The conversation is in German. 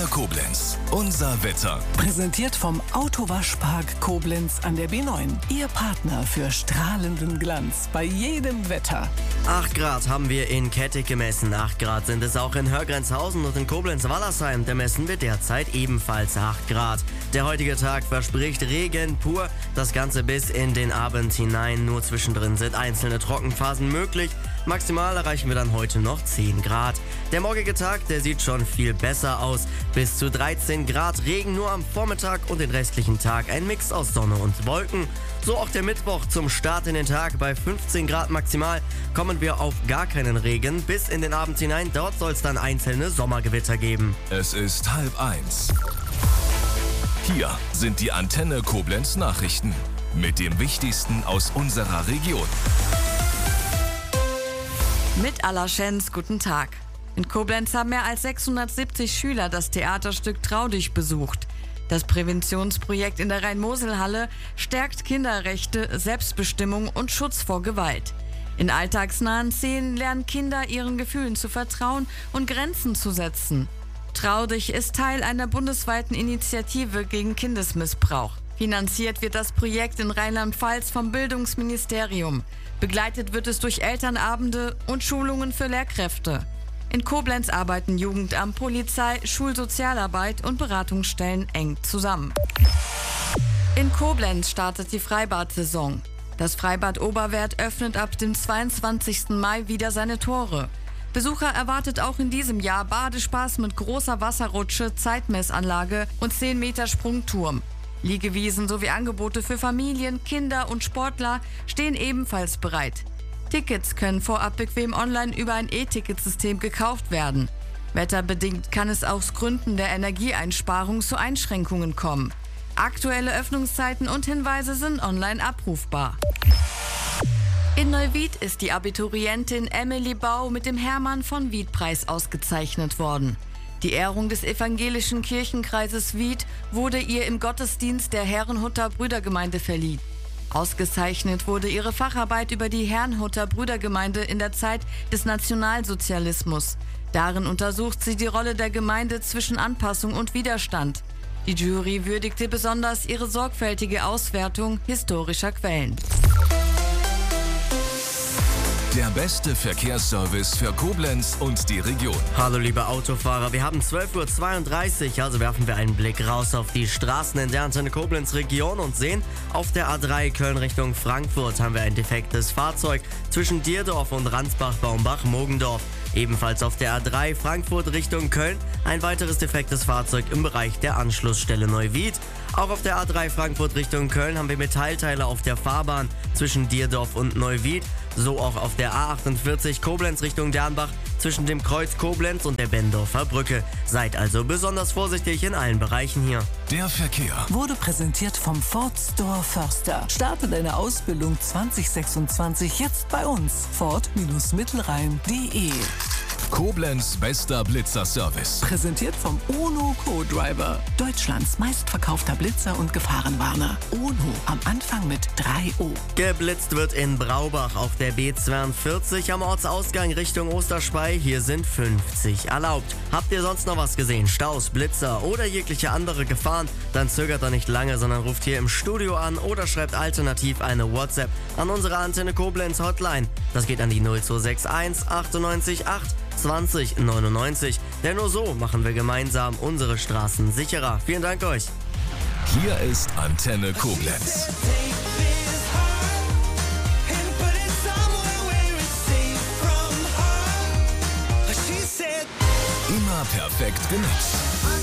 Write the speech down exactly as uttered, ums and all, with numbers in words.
Antenne Koblenz. Unser Wetter. Präsentiert vom Autowaschpark Koblenz an der B neun. Ihr Partner für strahlenden Glanz bei jedem Wetter. acht Grad haben wir in Kettig gemessen. acht Grad sind es auch in Hörgrenzhausen und in Koblenz-Wallersheim. Da messen wir derzeit ebenfalls acht Grad. Der heutige Tag verspricht Regen pur. Das Ganze bis in den Abend hinein. Nur zwischendrin sind einzelne Trockenphasen möglich. Maximal erreichen wir dann heute noch zehn Grad. Der morgige Tag, der sieht schon viel besser aus. Bis zu dreizehn Grad, Regen nur am Vormittag und den restlichen Tag ein Mix aus Sonne und Wolken. So auch der Mittwoch zum Start in den Tag. Bei fünfzehn Grad maximal kommen wir auf gar keinen Regen. Bis in den Abend hinein, dort soll es dann einzelne Sommergewitter geben. Es ist halb eins. Hier sind die Antenne Koblenz Nachrichten mit dem Wichtigsten aus unserer Region. Mit Allerschenz, guten Tag. In Koblenz haben mehr als sechshundertsiebzig Schüler das Theaterstück Trau dich besucht. Das Präventionsprojekt in der Rhein-Mosel-Halle stärkt Kinderrechte, Selbstbestimmung und Schutz vor Gewalt. In alltagsnahen Szenen lernen Kinder, ihren Gefühlen zu vertrauen und Grenzen zu setzen. Trau dich ist Teil einer bundesweiten Initiative gegen Kindesmissbrauch. Finanziert wird das Projekt in Rheinland-Pfalz vom Bildungsministerium. Begleitet wird es durch Elternabende und Schulungen für Lehrkräfte. In Koblenz arbeiten Jugendamt, Polizei, Schulsozialarbeit und Beratungsstellen eng zusammen. In Koblenz startet die Freibad-Saison. Das Freibad Oberwerth öffnet ab dem zweiundzwanzigsten Mai wieder seine Tore. Besucher erwartet auch in diesem Jahr Badespaß mit großer Wasserrutsche, Zeitmessanlage und zehn Meter Sprungturm. Liegewiesen sowie Angebote für Familien, Kinder und Sportler stehen ebenfalls bereit. Tickets können vorab bequem online über ein E-Ticketsystem gekauft werden. Wetterbedingt kann es aus Gründen der Energieeinsparung zu Einschränkungen kommen. Aktuelle Öffnungszeiten und Hinweise sind online abrufbar. In Neuwied ist die Abiturientin Emily Bau mit dem Hermann von Wied-Preis ausgezeichnet worden. Die Ehrung des evangelischen Kirchenkreises Wied wurde ihr im Gottesdienst der Herrnhuter Brüdergemeinde verliehen. Ausgezeichnet wurde ihre Facharbeit über die Herrnhuter Brüdergemeinde in der Zeit des Nationalsozialismus. Darin untersucht sie die Rolle der Gemeinde zwischen Anpassung und Widerstand. Die Jury würdigte besonders ihre sorgfältige Auswertung historischer Quellen. Der beste Verkehrsservice für Koblenz und die Region. Hallo liebe Autofahrer, wir haben zwölf Uhr zweiunddreißig, also werfen wir einen Blick raus auf die Straßen in der Antenne Koblenz Region und sehen, auf der A drei Köln Richtung Frankfurt haben wir ein defektes Fahrzeug zwischen Dierdorf und Ransbach-Baumbach-Mogendorf. Ebenfalls auf der A drei Frankfurt Richtung Köln ein weiteres defektes Fahrzeug im Bereich der Anschlussstelle Neuwied. Auch auf der A drei Frankfurt Richtung Köln haben wir Metallteile auf der Fahrbahn zwischen Dierdorf und Neuwied. So auch auf der A achtundvierzig Koblenz Richtung Dernbach zwischen dem Kreuz Koblenz und der Bendorfer Brücke. Seid also besonders vorsichtig in allen Bereichen hier. Der Verkehr Wurde präsentiert vom Ford Store Förster. Starte deine Ausbildung zwanzig sechsundzwanzig jetzt bei uns. Ford Mittelrhein punkt de. Koblenz bester Blitzerservice. Präsentiert vom Ono Co-Driver. Deutschlands meistverkaufter Blitzer und Gefahrenwarner. Ono am Anfang mit drei O. Geblitzt wird in Braubach auf der B zweiundvierzig am Ortsausgang Richtung Osterspey. Hier sind fünfzig erlaubt. Habt ihr sonst noch was gesehen? Staus, Blitzer oder jegliche andere Gefahren? Dann zögert doch nicht lange, sondern ruft hier im Studio an oder schreibt alternativ eine WhatsApp an unsere Antenne Koblenz Hotline. Das geht an die null zwei sechs eins achtundneunzig acht zwanzig neunundneunzig. Denn nur so machen wir gemeinsam unsere Straßen sicherer. Vielen Dank euch. Hier ist Antenne Koblenz. Immer perfekt genutzt.